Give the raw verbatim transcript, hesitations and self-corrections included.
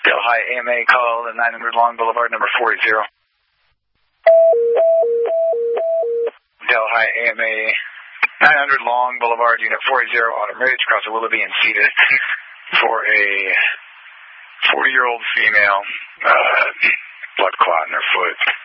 Delhi A M A, call the nine hundred Long Boulevard, number forty. Delhi A M A, nine hundred Long Boulevard, unit forty, autumn ridge, across the Willoughby and seated for a forty-year-old female, uh, blood clot in her foot.